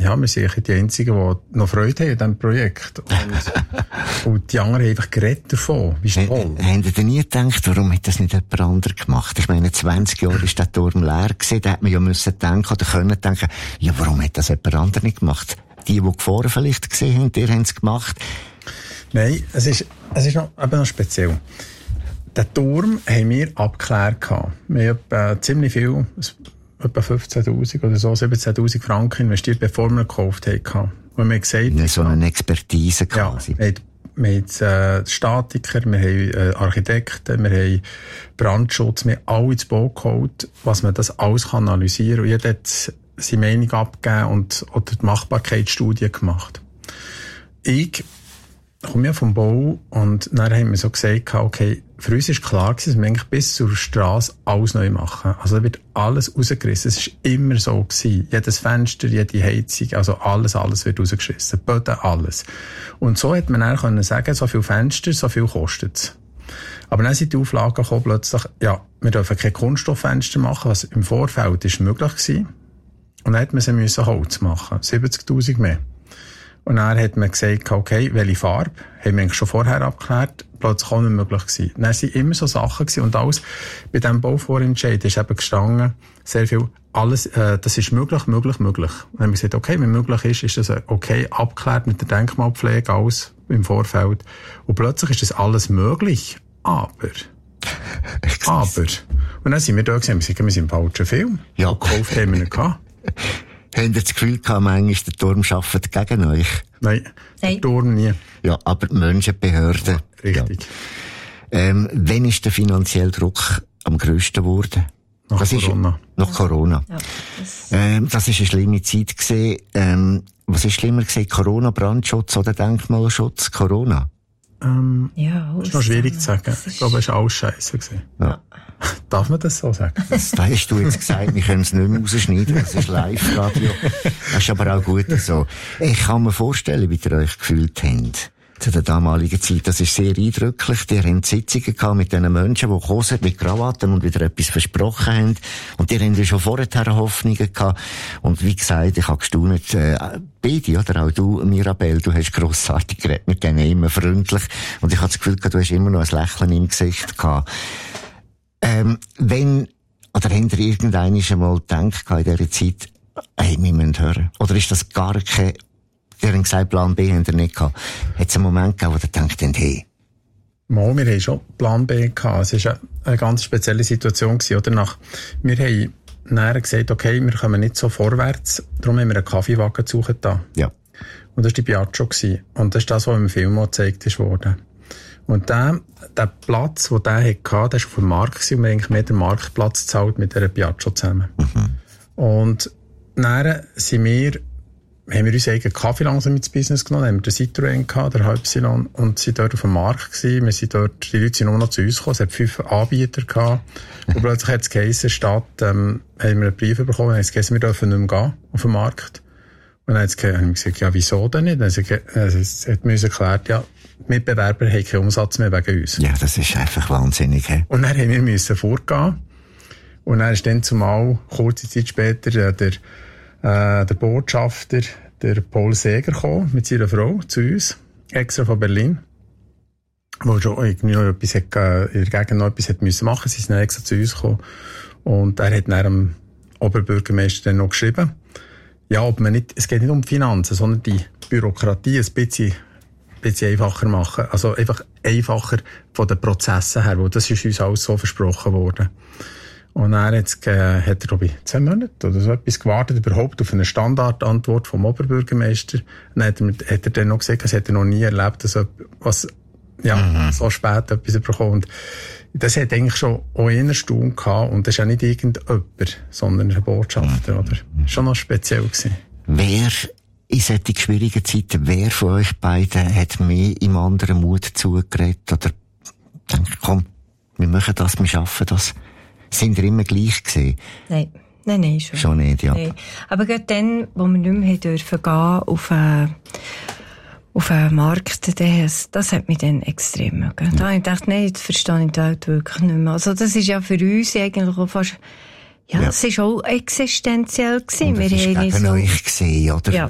ja, wir sind die Einzigen, die noch Freude haben an diesem Projekt. Und die anderen haben einfach geredet davon. Wie ist toll. Habt ihr nie gedacht, warum hat das nicht jemand anderes gemacht? Ich meine, 20 Jahre ist der Turm leer gewesen, da hätte man ja müssen denken oder können denken, ja, warum hat das jemand anderes nicht gemacht? Die gefahren vielleicht gesehen haben, die haben es gemacht. Nein, es ist noch speziell. Den Turm haben wir abgeklärt gehabt. Wir haben ziemlich viel, etwa 15.000 oder so, 17.000 Franken investiert, bevor wir ihn gekauft haben. Und wir haben gesagt, ja, so eine Expertise quasi. Ja, wir haben Statiker, wir haben Architekten, wir haben Brandschutz, wir haben alle ins Boot geholt, was man das alles analysieren kann. Und jeder hat seine Meinung abgegeben oder die Machbarkeitsstudie gemacht. Ich komme ja vom Bau und dann haben wir so gesagt, okay, für uns ist klar gewesen, dass wir eigentlich bis zur Strasse alles neu machen. Also da wird alles rausgerissen. Es ist immer so gewesen. Jedes Fenster, jede Heizung, also alles wird rausgeschissen. Böden, alles. Und so hat man dann können sagen, so viel Fenster, so viel kostet es. Aber dann sind die Auflagen gekommen, plötzlich, ja, wir dürfen keine Kunststofffenster machen, was im Vorfeld ist möglich gewesen. Und dann hat man sie müssen Holz machen. 70.000 mehr. Und dann hat man gesagt, okay, welche Farbe? Haben wir eigentlich schon vorher abgeklärt. Plötzlich auch nicht möglich gewesen. Dann sind immer so Sachen gewesen. Und alles bei diesem Bauvorentscheid ist eben gestanden, sehr viel, alles, das ist möglich. Und dann haben wir gesagt, okay, wenn möglich ist das okay, abgeklärt mit der Denkmalpflege, alles im Vorfeld. Und plötzlich ist das alles möglich. Aber. Und dann sind wir da gewesen, wir sind im falschen Film. Ja. Und gekauft haben wir nicht gehabt. Habt ihr das Gefühl gehabt, manchmal der Turm arbeitet gegen euch? Nein, der Turm nie. Ja, aber die Menschen, die Behörden. Richtig. Ja. Wann ist der finanzielle Druck am grössten geworden? Nach Corona. Nach Corona. Ja, das ist eine schlimme Zeit gewesen. Was ist schlimmer gewesen? Corona, Brandschutz oder Denkmalschutz? Corona? Ja, das ist noch schwierig zu sagen. Ich glaube, es war alles scheisse gewesen. Ja. Darf man das so sagen? Das hast du jetzt gesagt, wir können es nicht mehr rausschneiden, das ist Live-Radio. Das ist aber auch gut so. Ich kann mir vorstellen, wie ihr euch gefühlt habt. Zu der damaligen Zeit. Das ist sehr eindrücklich. Die haben Sitzungen gehabt mit diesen Menschen, die gekommen sind, mit Krawatten und wieder etwas versprochen haben. Und die haben ja schon vorher Hoffnungen gehabt. Und wie gesagt, ich habe gestaunt, beide, oder auch du, Mirabel, du hast grossartig geredet mit denen, immer freundlich. Und ich habe das Gefühl gehabt, du hast immer noch ein Lächeln im Gesicht gehabt. Oder habt ihr irgendwann einmal gedacht in dieser Zeit, hey, wir müssen hören? Oder ist das gar kein, ihr habt gesagt, Plan B habt ihr nicht gehabt. Hat es einen Moment gegeben, wo ihr denkt, hey? Mal, wir haben schon Plan B gehabt. Es war eine ganz spezielle Situation gewesen, oder? Wir haben nachher gesagt, okay, wir kommen nicht so vorwärts, darum haben wir einen Kaffeewagen gesucht da. Ja. Und das war die Piaggio gewesen. Und das ist das, was im Film auch gezeigt wurde. Und der Platz, den der hatte, der war auf dem Markt gewesen, und wir haben eigentlich mehr den Marktplatz gezahlt mit dieser Piaggio zusammen. Mhm. Und dann haben wir uns eigenen Kaffee langsam ins Business genommen, haben wir den Citroën gehabt, der Halbsilon, und sind dort auf dem Markt gewesen. Wir sind dort, die Leute sind nur noch zu uns gekommen, es hat 5 Anbieter gehabt. Und plötzlich hat es geheißen, Stadt, haben wir einen Brief bekommen, haben es geheißen, wir dürfen nicht mehr gehen auf den Markt. Und dann haben wir gesagt, ja, wieso denn nicht? Es hat mir erklärt, ja, die Mitbewerber haben keinen Umsatz mehr wegen uns. Ja, das ist einfach wahnsinnig, he? Und dann mussten wir vorgehen. Und dann ist dann zumal, kurze Zeit später, der Botschafter, der Paul Seeger, gekommen, mit seiner Frau, zu uns, extra von Berlin. Wo schon irgendwie noch etwas in der Gegend noch etwas machen musste. Sie sind dann extra zu uns gekommen. Und er hat dann dem Oberbürgermeister dann noch geschrieben, ja, ob man nicht, es geht nicht um Finanzen, sondern die Bürokratie ein bisschen einfacher machen. Also einfach einfacher von den Prozessen her, weil das ist uns alles so versprochen worden. Und dann hat er, glaube ich, 10 Monate oder so etwas gewartet, überhaupt auf eine Standardantwort vom Oberbürgermeister. Dann hat er dann noch gesagt, das hätte er noch nie erlebt, dass so spät etwas bekommen. Und das hat eigentlich schon auch eine Stunde gehabt, und das ist ja nicht irgendjemand, sondern ein Botschafter, oder? Schon noch speziell gewesen. Wer in solchen schwierigen Zeiten, wer von euch beiden hat mir im anderen Mut zugeredet oder denkt, komm, wir machen das, wir schaffen das? Sind ihr immer gleich gewesen? Nein, schon. Schon nicht, ja. Nein. Aber gerade dann, wo wir nicht mehr dürfen gehen auf einen Markt, das hat mich dann extrem mögen. Da habe ich gedacht, nein, das verstehe ich die Welt wirklich nicht mehr. Also das ist ja für uns eigentlich auch fast, es ist auch existenziell gewesen. Und das ist gegen euch gewesen, oder? Ja.